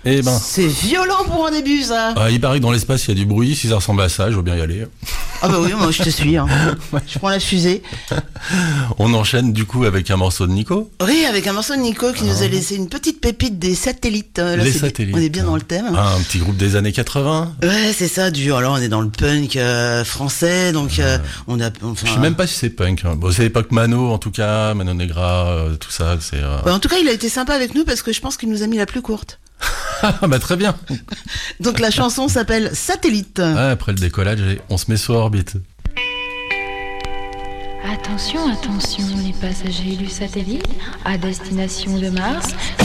Eh ben, C'est violent pour un début, ça. il paraît que dans l'espace, il y a du bruit. Si ça ressemble à ça, je veux bien y aller. Ah bah oui, moi je te suis. Hein. Je prends la fusée. On enchaîne du coup avec un morceau de Nico. Oui, avec un morceau de Nico qui nous a laissé une petite pépite des Satellites. Là, Les Satellites. On est bien dans le thème. Un petit groupe des années 80. Ouais, c'est ça. Alors on est dans le punk français, donc on a. Enfin, Je sais même pas si c'est punk. Hein. Bon, c'est l'époque Mano, en tout cas, Mano Negra, tout ça. C'est. En tout cas, il a été sympa avec nous parce que je pense qu'il nous a mis la plus courte. Bah très bien. Donc la chanson s'appelle Satellite. Après le décollage, on se met sur orbite. Attention, attention, les passagers du satellite à destination de Mars.